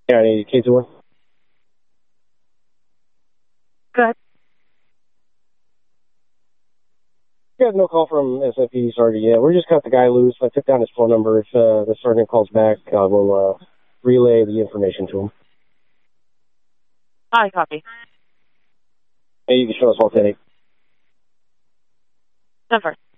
Yeah, I need K21. Good. Yeah, no call from SFP Sergeant yet. We just got the guy loose. I took down his phone number. If the sergeant calls back, we'll relay the information to him. Hi, copy. Hey, you can show us all today. 10-4.